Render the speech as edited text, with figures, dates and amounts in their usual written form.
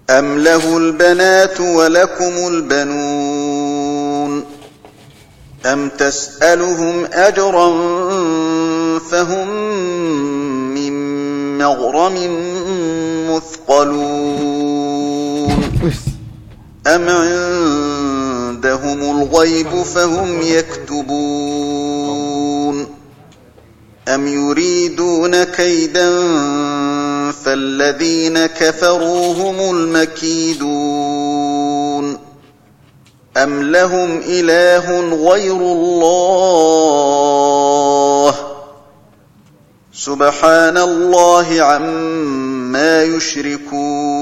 أَمْ لَهُ الْبَنَاتُ وَلَكُمُ الْبَنُونَ أَمْ تَسْأَلُهُمْ أَجْرًا فَهُمْ مِنْ مَغْرَمٍ مُثْقَلُونَ أَمْ عِندَهُمُ الْغَيْبُ فَهُمْ يَكْتُبُونَ أَمْ يُرِيدُونَ كَيْدًا فَالَّذِينَ كَفَرُوا هُمُ الْمَكِيدُونَ أَمْ لَهُمْ إِلَٰهٌ غَيْرُ اللَّهِ سُبْحَانَ اللَّهِ عَمَّا يُشْرِكُونَ